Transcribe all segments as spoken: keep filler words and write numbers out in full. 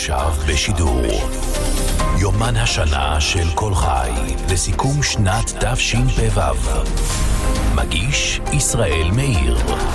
עכשיו בשידור יומן השנה של כל חי לסיכום שנת תשפ"ו. מגיש ישראל מאיר.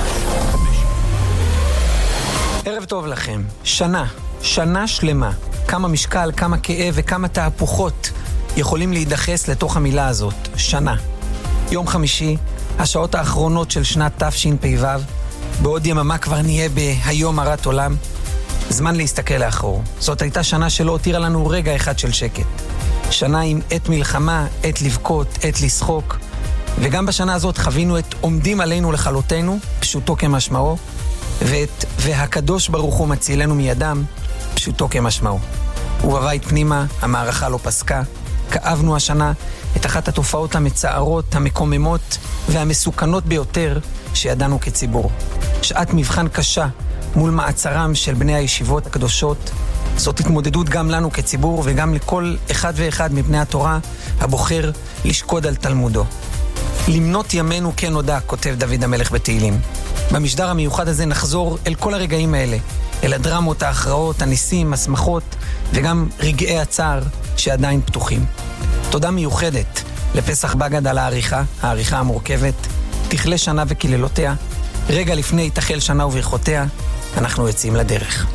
ערב טוב לכם. שנה, שנה שלמה. כמה משקל, כמה כאב וכמה תהפוכות יכולים להידחס לתוך המילה הזאת, שנה. יום חמישי, השעות האחרונות של שנת תשפ"ו, בעוד יממה כבר נהיה בהיום הרת עולם. זמן להסתכל לאחור. זאת הייתה שנה שלא הותירה לנו רגע אחד של שקט. שנה עם עת מלחמה, עת לבכות, עת לשחוק. וגם בשנה הזאת חווינו את עומדים עלינו לכלותנו, פשוטו כמשמעו, ואת והקדוש ברוך הוא מצילנו מידם, פשוטו כמשמעו. ובבית פנימה, המערכה לא פסקה. כאבנו השנה את אחת התופעות המצערות, המקוממות והמסוכנות ביותר שידענו כציבור. שעת מבחן קשה מול מעצרם של בני הישיבות הקדושות. זאת התמודדות גם לנו כציבור וגם לכל אחד ואחד מבני התורה הבוחר לשקוד על תלמודו. למנות ימינו כן נודע, כותב דוד המלך בתהילים. במשדר המיוחד הזה נחזור אל כל הרגעים האלה, אל הדרמות, ההכרעות, הניסים, השמחות וגם רגעי הצער שעדיין פתוחים. תודה מיוחדת לפסח בגד על העריכה, העריכה המורכבת. תכלה שנה וכלילותיה. רגע לפני תחל שנה וברכותיה. אנחנו יוצאים לדרך.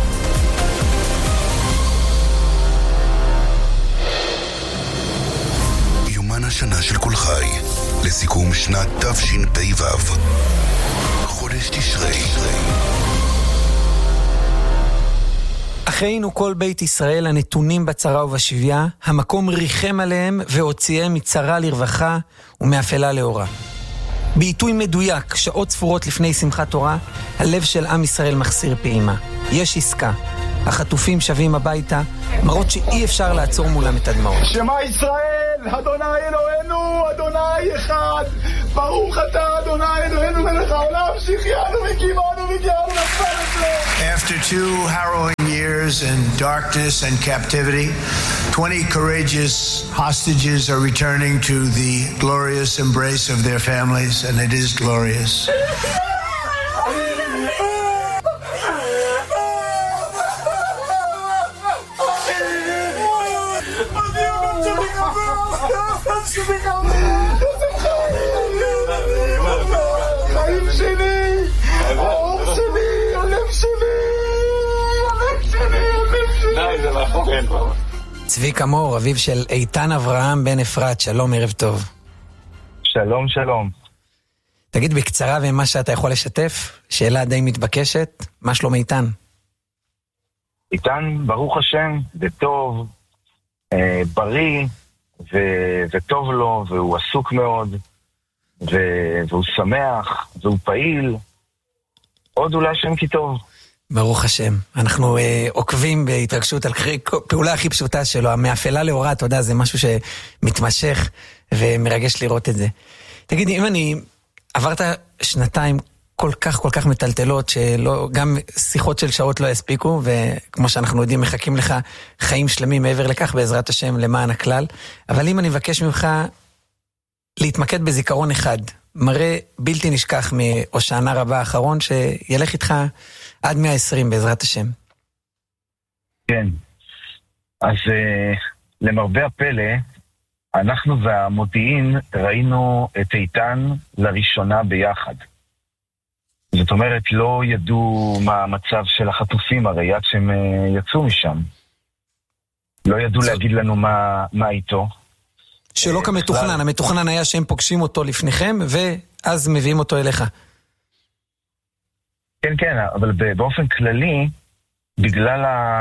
יומן השנה של כל חי לסיכום שנת תשפ"ו. חודש תשרי. אחינו כל בית ישראל הנתונים בצרה ובשביה, המקום ריחם עליהם והוציאם מצרה לרווחה ומאפלה לאורה. בעיתוי מדויק, שעות ספורות לפני שמחת תורה, הלב של עם ישראל מחסיר פעימה. יש עסקה. החטופים שבים הביתה, מראות שאי אפשר לעצור מולם את הדמעות. שמע ישראל, אדוני אלוהינו, אדוני אחד. ברוך אתה, אדוני אלוהינו מלך העולם, שהחיינו וקיימנו והגיענו לצלם לו. After two harrowing years in darkness and captivity, twenty courageous hostages are returning to the glorious embrace of their families, and it is glorious. חיים שלי, האור שלי, הלב שלי, הלב שלי, הלב שלי. די, זה מאחוריין פה. צביקה מור, אביו של איתן אברהם בן אפרת, שלום, ערב טוב. שלום, שלום. תגיד בקצרה ומה שאתה יכול לשתף, שאלה די מתבקשת, מה שלום איתן? איתן, ברוך השם, זה טוב, אה, בריא, ו- וטוב לו, והוא עסוק מאוד, ו- והוא שמח, והוא פעיל, עוד אולי שם כי טוב. ברוך השם. אנחנו אה, עוקבים בהתרגשות על פעולה הכי פשוטה שלו, המאפלה לאורה, אתה יודע, זה משהו שמתמשך ומרגש לראות את זה. תגיד, אם אני עברת שנתיים כל כך כל כך מטלטלות, שלא, גם שיחות של שעות לא יספיקו, וכמו שאנחנו יודעים, מחכים לך חיים שלמים מעבר לכך, בעזרת השם, למען הכלל. אבל אם אני מבקש ממך להתמקד בזיכרון אחד, מראה בלתי נשכח מהושענא רבה האחרון, שילך איתך עד מאה ועשרים בעזרת השם. כן. אז uh, למרבה הפלא, אנחנו והמודיעין ראינו את איתן לראשונה ביחד. זאת אומרת, לא ידעו מה המצב של החטופים, הרי עד שהם uh, יצאו משם. לא ידעו זאת... להגיד לנו מה, מה איתו. שלא כמתוכנן, המתוכנן היה שהם פוגשים אותו לפניכם, ואז מביאים אותו אליך. כן, כן, אבל באופן כללי, בגלל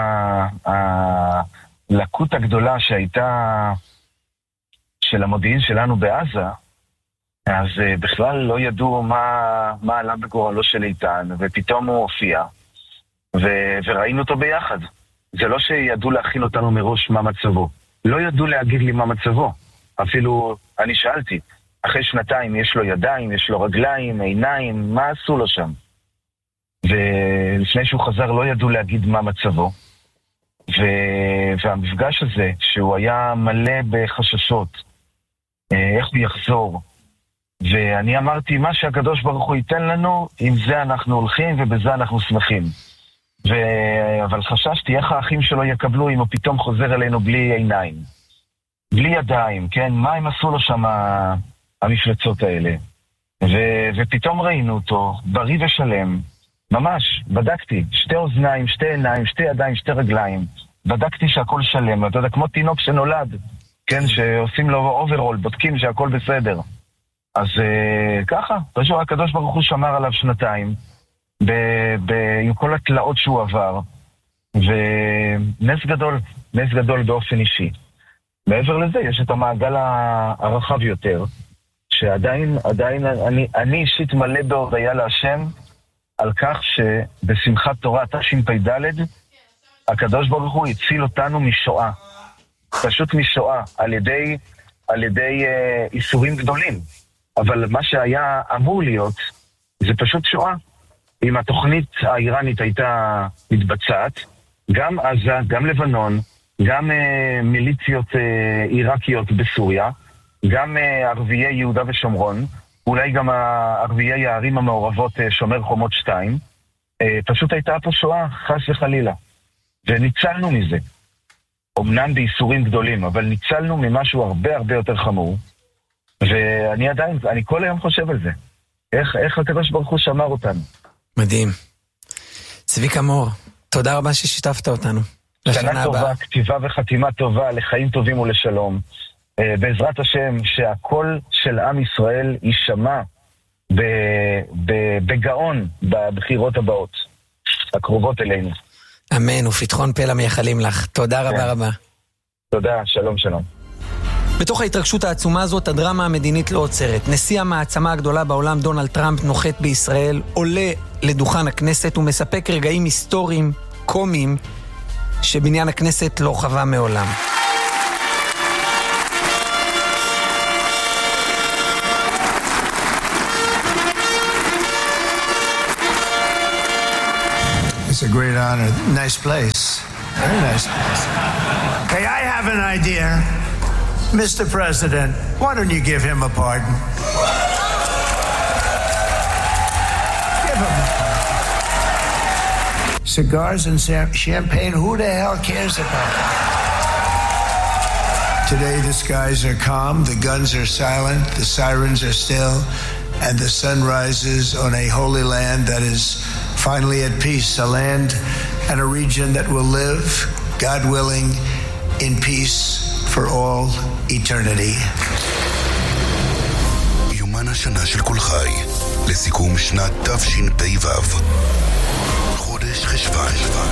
הלקות הגדולה שהייתה של המודיעין שלנו בעזה, אז בכלל לא ידעו מה, מה עלה בגורלו של איתן, ופתאום הוא הופיע, ו- וראינו אותו ביחד. זה לא שידעו להכין אותנו מראש מה מצבו. לא ידעו להגיד לי מה מצבו. אפילו אני שאלתי, אחרי שנתיים יש לו ידיים, יש לו רגליים, עיניים, מה עשו לו שם? ולפני שהוא חזר לא ידעו להגיד מה מצבו. ו... והמפגש הזה, שהוא היה מלא בחששות, איך הוא יחזור, ואני אמרתי, מה שהקדוש ברוך הוא ייתן לנו, עם זה אנחנו הולכים ובזה אנחנו שמחים. ו... אבל חששתי איך האחים שלו יקבלו אם הוא פתאום חוזר אלינו בלי עיניים, בלי ידיים, כן? מה הם עשו לו שם המפלצות האלה? ו... ופתאום ראינו אותו, בריא ושלם, ממש, בדקתי, שתי אוזניים, שתי עיניים, שתי ידיים, שתי רגליים, בדקתי שהכל שלם, אתה יודע, כמו תינוק שנולד, כן, שעושים לו אוברול, בודקים שהכל בסדר. אז uh, ככה, פשוט הקדוש ברוך הוא שמר עליו שנתיים, ב- ב- עם כל התלאות שהוא עבר, ונס גדול, נס גדול באופן אישי. מעבר לזה, יש את המעגל הרחב יותר, שעדיין, עדיין, אני, אני אישית מלא בהודיה להשם, על כך שבשמחת תורה תשפ"ד, הקדוש ברוך הוא הציל אותנו משואה. פשוט משואה, על ידי, על ידי אה, איסורים גדולים. אבל מה שהיה אמור להיות, זה פשוט שואה. אם התוכנית האיראנית הייתה מתבצעת, גם עזה, גם לבנון, גם אה, מיליציות אה, עיראקיות בסוריה, גם אה, ערביי יהודה ושומרון, אולי גם ערביי הערים המעורבות אה, שומר חומות שתיים, אה, פשוט הייתה פה שואה, חס וחלילה. וניצלנו מזה. אמנם באיסורים גדולים, אבל ניצלנו ממשהו הרבה הרבה יותר חמור. ואני עדיין, אני כל היום חושב על זה. איך, איך הקדוש ברוך הוא שמר אותנו. מדהים. צביקה מור, תודה רבה ששיתפת אותנו. שנה טובה, כתיבה וחתימה טובה, לחיים טובים ולשלום. בעזרת השם, שהקול של עם ישראל יישמע בגאון בבחירות הבאות, הקרובות אלינו. אמן, ופתחון פה למייחלים לך. תודה רבה כן. רבה. תודה, שלום שלום. בתוך ההתרגשות העצומה הזאת, הדרמה המדינית לא עוצרת. נשיא המעצמה הגדולה בעולם, דונלד טראמפ, נוחת בישראל, עולה לדוכן הכנסת ומספק רגעים היסטוריים, קומיים, שבניין הכנסת לא חווה מעולם. It's a great honor. Nice place. Very nice place. Hey, I have an idea. Mister President, why don't you give him a pardon? Give him a pardon. Cigars and champagne, who the hell cares about that? Today the skies are calm, the guns are silent, the sirens are still, and the sun rises on a holy land that is finally at peace, a land and a region that will live, God willing, in peace for all eternity. יומן השנה של כל חי, לסיכום שנת תשפ"ו, חודש חשוון.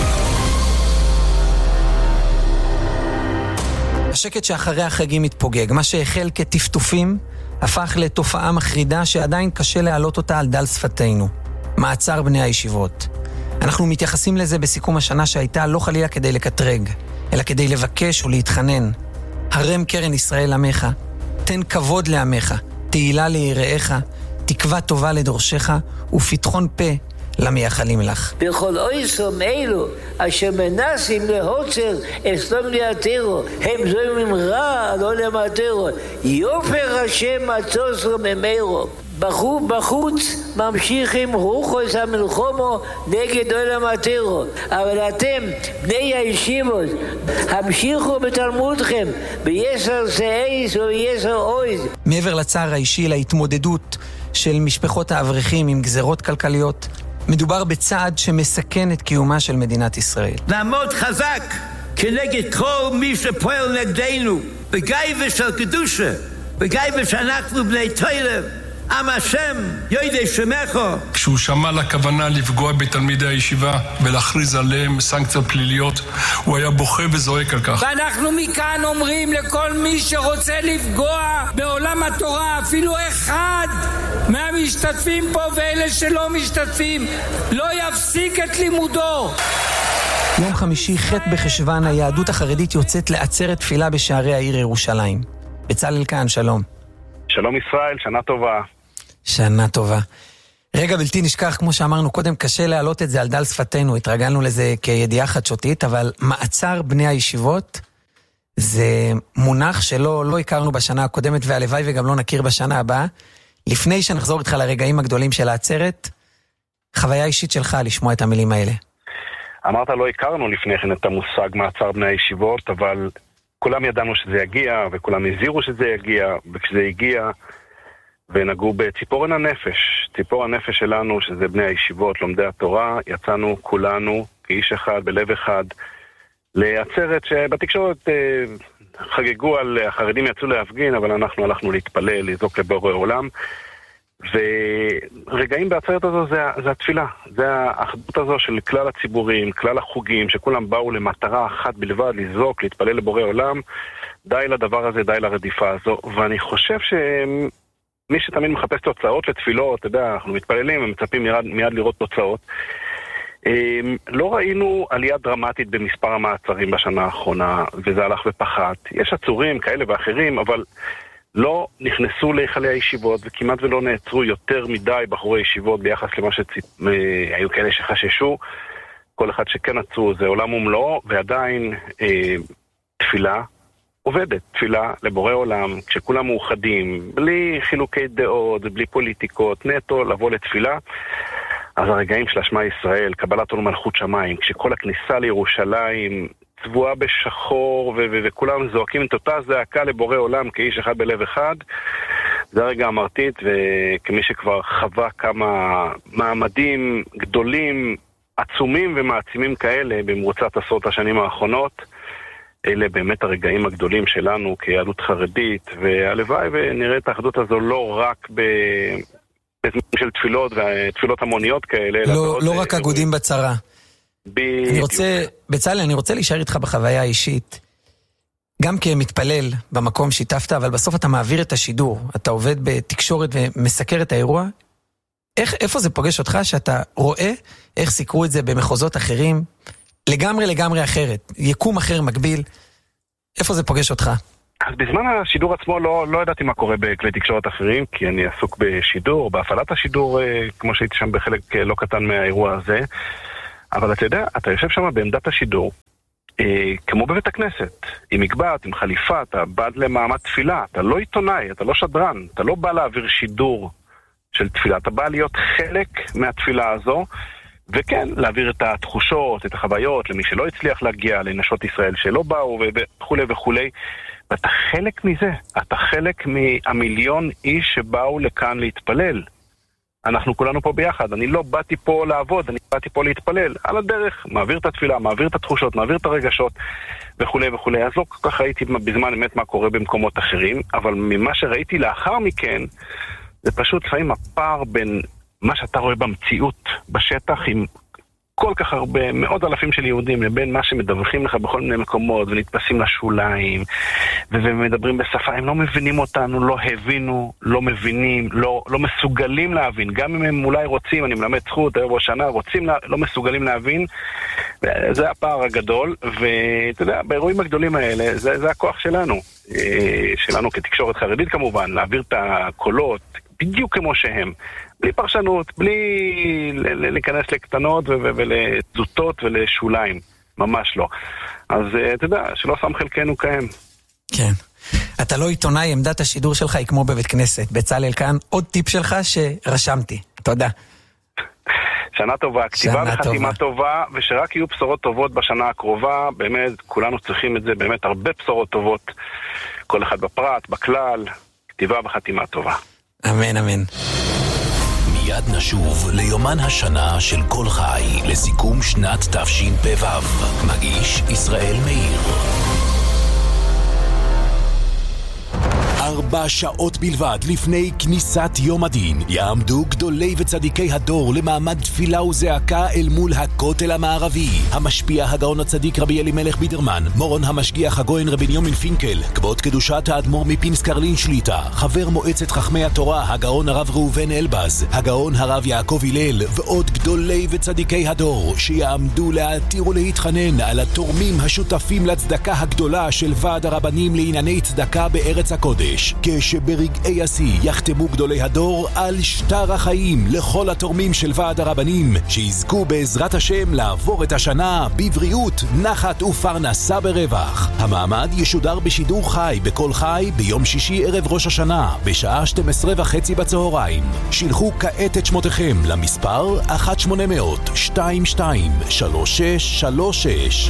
השקט שאחרי החגים מתפוגג, מה שהחל כטפטופים, הפך לתופעה מחרידה שעדיין קשה להעלות אותה על דל שפתנו. מעצר בני הישיבות. אנחנו מתייחסים לזה בסיכום השנה שהייתה לא חלילה כדי לקטרג, אלא כדי לבקש ולהתחנן. הרם קרן ישראל עמך, תן כבוד לעמך, תהילה ליראיך, תקווה טובה לדורשך, ופתחון פה למייחלים לך. בכל אויסום אלו, אשר מנסים להוצר אסלום ליאטרו, הם זוימים רע על עולם הטרו, יופר השם עצוסרו ממרו. בחוץ ממשיכים רוחוס המלחומו נגד עולם הטרו, אבל אתם, בני הישיבות, המשיכו בתלמודכם, ביסר סעיס וביסר אויז. מעבר לצער האישי, להתמודדות של משפחות האברכים עם גזרות כלכליות, מדובר בצעד שמסכן את קיומה של מדינת ישראל. לעמוד חזק כנגד כל מי שפועל נגדנו, בגאווה של קדושה, בגאווה שאנחנו בני תורה, עם השם, ידע שמך. כשהוא שמע לכוונה לפגוע בתלמידי הישיבה ולהכריז עליהם סנקציות פליליות, הוא היה בוכה וזועק על כך. ואנחנו מכאן אומרים לכל מי שרוצה לפגוע בעולם התורה, אפילו אחד מהמשתתפים פה ואלה שלא משתתפים, לא יפסיק את לימודו. יום חמישי, ח' בחשוון, היהדות החרדית יוצאת לעצרת תפילה בשערי העיר ירושלים. בצלאל כאן, שלום. שלום ישראל, שנה טובה. שנה טובה. רגע בלתי נשכח, כמו שאמרנו קודם, קשה להעלות את זה על דל שפתנו, התרגלנו לזה כידיעה חדשותית, אבל מעצר בני הישיבות זה מונח שלא לא הכרנו בשנה הקודמת, והלוואי וגם לא נכיר בשנה הבאה. לפני שנחזור איתך לרגעים הגדולים של העצרת, חוויה אישית שלך לשמוע את המילים האלה. אמרת, לא הכרנו לפני כן את המושג מעצר בני הישיבות, אבל כולם ידענו שזה יגיע, וכולם הזהירו שזה יגיע, וכשזה הגיע, ונגעו בציפורן הנפש, ציפורן הנפש שלנו, שזה בני הישיבות, לומדי התורה, יצאנו כולנו, כאיש אחד, בלב אחד, לעצרת שבתקשורת אה, חגגו על החרדים יצאו להפגין, אבל אנחנו הלכנו להתפלל, לזעוק לבורא עולם, ורגעים בעצרת הזו זה, זה התפילה, זה האחדות הזו של כלל הציבורים, כלל החוגים, שכולם באו למטרה אחת בלבד, לזעוק, להתפלל לבורא עולם, די לדבר הזה, די לרדיפה הזו, ואני חושב שמי שתמיד מחפש תוצאות לתפילות, אתה יודע, אנחנו מתפללים ומצפים מיד, מיד לראות תוצאות, לא ראינו עלייה דרמטית במספר המעצרים בשנה האחרונה, וזה הלך ופחת. יש עצורים כאלה ואחרים, אבל לא נכנסו להיכלי הישיבות, וכמעט ולא נעצרו יותר מדי בחורי ישיבות ביחס למה שהיו כאלה שחששו. כל אחד שכן עצרו זה עולם ומלואו, ועדיין אה, תפילה עובדת, תפילה לבורא עולם, כשכולם מאוחדים, בלי חילוקי דעות, בלי פוליטיקות, נטו לבוא לתפילה. אז הרגעים של השמע ישראל, קבלת עול מלכות שמיים, כשכל הכניסה לירושלים צבועה בשחור ו- ו- וכולם זועקים את אותה זעקה לבורא עולם כאיש אחד בלב אחד, זה הרגע המרטיט, וכמי שכבר חווה כמה מעמדים גדולים, עצומים ומעצימים כאלה במרוצת עשרות השנים האחרונות, אלה באמת הרגעים הגדולים שלנו כיהדות חרדית, והלוואי ונראה את האחדות הזו לא רק ב... של תפילות ותפילות המוניות כאלה. לא, לא רק אגודים בצרה. בדיוק. אני רוצה, בצלאל, אני רוצה להישאר איתך בחוויה האישית. גם כמתפלל במקום שיתפת, אבל בסוף אתה מעביר את השידור. אתה עובד בתקשורת ומסקר את האירוע. איך, איפה זה פוגש אותך שאתה רואה איך סיקרו את זה במחוזות אחרים? לגמרי לגמרי אחרת. יקום אחר מקביל. איפה זה פוגש אותך? אז בזמן השידור עצמו לא, לא ידעתי מה קורה בכלי תקשורת אחרים, כי אני עסוק בשידור, בהפעלת השידור, כמו שהייתי שם בחלק לא קטן מהאירוע הזה. אבל אתה יודע, אתה יושב שם בעמדת השידור, אה, כמו בבית הכנסת, עם מגבעת, עם חליפה, אתה בא למעמד תפילה, אתה לא עיתונאי, אתה לא שדרן, אתה לא בא להעביר שידור של תפילה, אתה בא להיות חלק מהתפילה הזו, וכן, להעביר את התחושות, את החוויות, למי שלא הצליח להגיע, לנשות ישראל שלא באו וכו' וכו'. ואתה חלק מזה, אתה חלק מהמיליון איש שבאו לכאן להתפלל. אנחנו כולנו פה ביחד, אני לא באתי פה לעבוד, אני באתי פה להתפלל. על הדרך, מעביר את התפילה, מעביר את התחושות, מעביר את הרגשות וכו' וכו'. אז לא כל כך ראיתי בזמן אמת מה קורה במקומות אחרים, אבל ממה שראיתי לאחר מכן, זה פשוט לפעמים הפער בין מה שאתה רואה במציאות בשטח עם כל כך הרבה, מאות אלפים של יהודים, לבין מה שמדווחים לך בכל מיני מקומות, ונתפסים לשוליים, ומדברים בשפה, הם לא מבינים אותנו, לא הבינו, לא מבינים, לא, לא מסוגלים להבין, גם אם הם אולי רוצים, אני מלמד זכות, ערב ראש שנה, רוצים, לא מסוגלים להבין, זה הפער הגדול, ואתה יודע, באירועים הגדולים האלה, זה, זה הכוח שלנו, שלנו כתקשורת חרדית כמובן, להעביר את הקולות, בדיוק כמו שהם, בלי פרשנות, בלי להיכנס לקטנות ולתזוטות ולשוליים, ממש לא. אז אתה יודע, שלא שם חלקנו קיים. כן. אתה לא עיתונאי, עמדת השידור שלך היא כמו בבית כנסת. בצלאל כאן, עוד טיפ שלך שרשמתי. תודה. שנה טובה, כתיבה וחתימה טובה, ושרק יהיו בשורות טובות בשנה הקרובה, באמת, כולנו צריכים את זה, באמת הרבה בשורות טובות, כל אחד בפרט, בכלל, כתיבה וחתימה טובה. אמן, אמן. מיד נשוב ליומן השנה של כל חי, לסיכום שנת תשפ"ו. מגיש ישראל מאיר. ארבע שעות בלבד לפני כניסת יום הדין יעמדו גדולי וצדיקי הדור למעמד תפילה וזעקה אל מול הכותל המערבי. המשפיע הגאון הצדיק רבי אלימלך בידרמן, מורון המשגיח הגויין רבי בנימין פינקל, כבוד קדושת האדמו"ר מפינסק קרלין שליטה, חבר מועצת חכמי התורה הגאון הרב ראובן אלבז, הגאון הרב יעקב הלל ועוד גדולי וצדיקי הדור שיעמדו להתיר ולהתחנן על התורמים השותפים לצדקה הגדולה של ועד הרבנים לענייני צדקה בארץ הקודש. כשברגעי השיא יחתמו גדולי הדור על שטר החיים לכל התורמים של ועד הרבנים, שיזכו בעזרת השם לעבור את השנה בבריאות, נחת ופרנסה ברווח. המעמד ישודר בשידור חי בכל חי ביום שישי ערב ראש השנה בשעה שתים עשרה וחצי בצהריים. שילחו כעת את שמותיכם למספר אחת שמונה אפס אפס שתיים שתיים שלוש שש שלוש שש.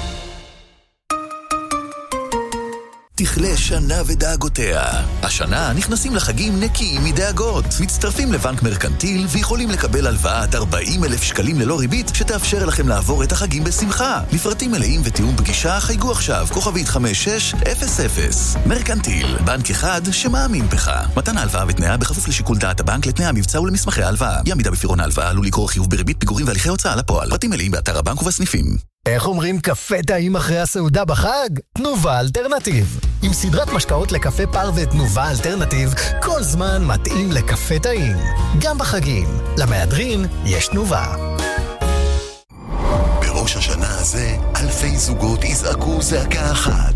תכלה שנה ודאגותיה. השנה נכנסים לחגים נקיים מדאגות. מצטרפים לבנק מרקנטיל ויכולים לקבל הלוואת ארבעים אלף שקלים ללא ריבית שתאפשר לכם לעבור את החגים בשמחה. לפרטים מלאים ותיאום פגישה חייגו עכשיו כוכבית חמש שש אפס אפס. מרקנטיל, בנק אחד שמאמין בך. מתן ההלוואה ותנאיה בכפוף לשיקול דעת הבנק לתנאי המבצע ולמסמכי ההלוואה. אי עמידה בפירעון ההלוואה עלול לגרור חיוב בריבית פיגורים והליכי הוצאה לפועל. פרטים מלאים באתר הבנק ובסניפים. איך אומרים קפה טעים אחרי הסעודה בחג? תנובה אלטרנטיב. עם סדרת משקאות לקפה פר ותנובה אלטרנטיב, כל זמן מתאים לקפה טעים. גם בחגים. למהדרין יש תנובה. בראש השנה הזה, אלפי זוגות יזעקו זעקה אחת.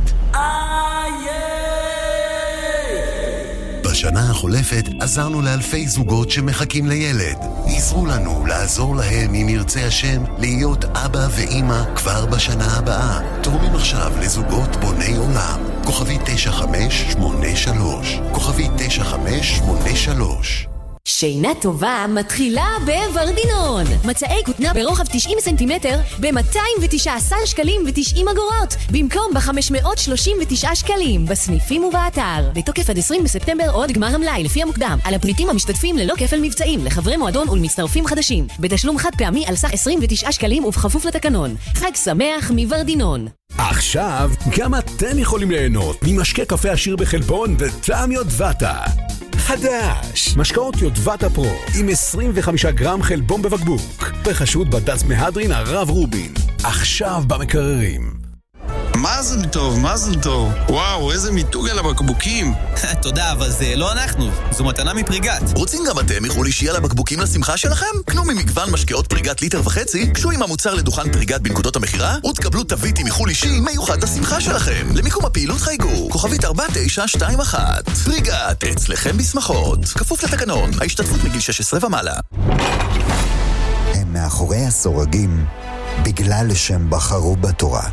בשנה החולפת עזרנו לאלפי זוגות שמחכים לילד. עזרו לנו לעזור להם אם ירצה השם להיות אבא ואמא כבר בשנה הבאה. תורמים עכשיו לזוגות בוני עולם. כוכבי תשע חמש שמונה שלוש. כוכבי תשע חמש שמונה שלוש. שינה טובה מתחילה בוורדינון. מצעי כותנה ברוחב תשעים סנטימטר ב-מאתיים ותשע עשרה שקלים ו-תשעים אגורות במקום ב-חמש מאות שלושים ותשעה שקלים בסניפים ובאתר. בתוקף עד עשרים בספטמבר או עד גמר המלאי לפי המוקדם. על הפריטים המשתתפים ללא כפל מבצעים לחברי מועדון ולמצטרפים חדשים. בתשלום חד פעמי על סך עשרים ותשעה שקלים ובכפוף לתקנון. חג שמח מוורדינון. עכשיו גם אתם יכולים ליהנות ממשקה קפה עשיר בחלבון וטעם יודבטה. חדש, משקאות יודבטה פרו עם עשרים וחמישה גרם חלבון בבקבוק בחשוד בד"ץ מהדרין הרב רובין. עכשיו במקררים. מזל טוב, מזל טוב. וואו, איזה מיתוג על הבקבוקים. תודה, אבל זה לא אנחנו. זו מתנה מפריגת. רוצים גם אתם יכולים שיהיה לבקבוקים לשמחה שלכם? קנו ממגוון משקאות פריגת ליטר וחצי, קשו עם המוצר לדוכן פריגת בנקודות המחירה, ותקבלו תווית עם איחול אישי מיוחד לשמחה שלכם. למיקום הפעילות חייגו, כוכבית ארבע תשע שתיים אחת. פריגת, אצלכם בשמחות. כפוף לתקנון, ההשתתפות מגיל שש עשרה ומעלה. הם מאחורי הסורגים בגלל שהם בחרו בתורה.